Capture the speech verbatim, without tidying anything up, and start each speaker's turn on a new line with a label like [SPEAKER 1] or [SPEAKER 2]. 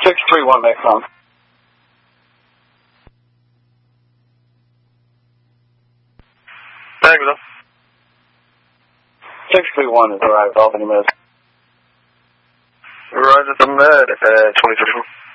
[SPEAKER 1] six three one, Macon.
[SPEAKER 2] Negative.
[SPEAKER 1] six three one is arrived, Albany Med.
[SPEAKER 2] Right at the med, uh, twenty thirty-four.